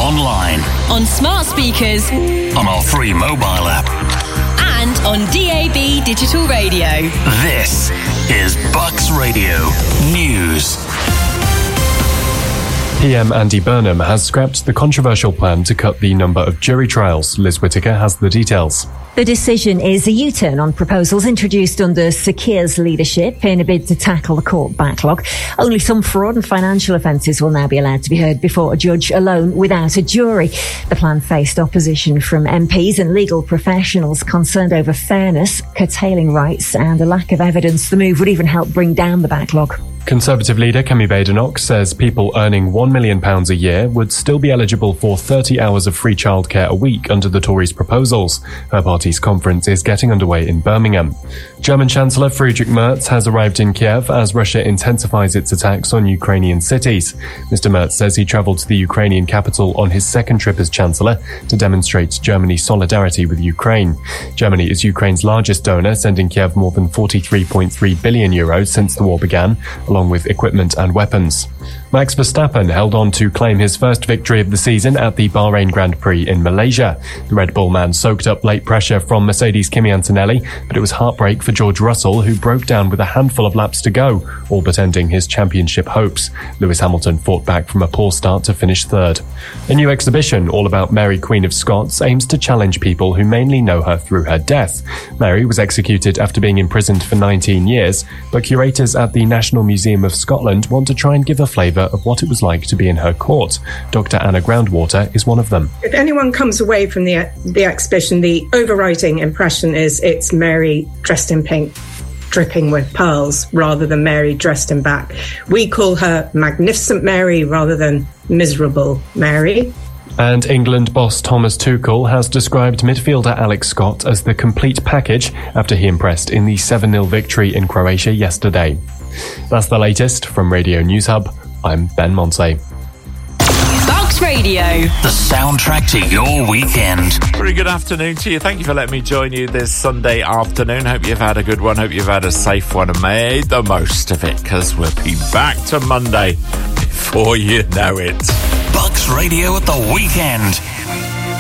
online, on smart speakers, on our free mobile app, and on DAB digital radio. This is Bucks Radio News. PM Andy Burnham has scrapped the controversial plan to cut the number of jury trials. Liz Whittaker has the details. The decision is a U-turn on proposals introduced under Sir Keir's leadership in a bid to tackle the court backlog. Only some fraud and financial offences will now be allowed to be heard before a judge alone without a jury. The plan faced opposition from MPs and legal professionals concerned over fairness, curtailing rights and a lack of evidence the move would even help bring down the backlog. Conservative leader Kemi Badenoch says people earning £1 million a year would still be eligible for 30 hours of free childcare a week under the Tories' proposals. Her party's conference is getting underway in Birmingham. German Chancellor Friedrich Merz has arrived in Kiev as Russia intensifies its attacks on Ukrainian cities. Mr. Merz says he travelled to the Ukrainian capital on his second trip as Chancellor to demonstrate Germany's solidarity with Ukraine. Germany is Ukraine's largest donor, sending Kiev more than €43.3 billion since the war began, along with equipment and weapons. Max Verstappen held on to claim his first victory of the season at the Bahrain Grand Prix in Malaysia. The Red Bull man soaked up late pressure from Mercedes' Kimi Antonelli, but it was heartbreak for George Russell, who broke down with a handful of laps to go, all but ending his championship hopes. Lewis Hamilton fought back from a poor start to finish third. A new exhibition all about Mary, Queen of Scots aims to challenge people who mainly know her through her death. Mary was executed after being imprisoned for 19 years, but curators at the National Museum of Scotland want to try and give a flavour of what it was like to be in her court. Dr. Anna Groundwater is one of them. If anyone comes away from the exhibition, the overriding impression is it's Mary dressed in pink, dripping with pearls, rather than Mary dressed in black. We call her Magnificent Mary rather than Miserable Mary. And England boss Thomas Tuchel has described midfielder Alex Scott as the complete package after he impressed in the 7-0 victory in Croatia yesterday. That's the latest from Radio News Hub. I'm Ben Monsey. Bucks Radio, the soundtrack to your weekend. Very good afternoon to you. Thank you for letting me join you this Sunday afternoon. Hope you've had a good one. Hope you've had a safe one and made the most of it, because we'll be back to Monday before you know it. Bucks Radio at the weekend.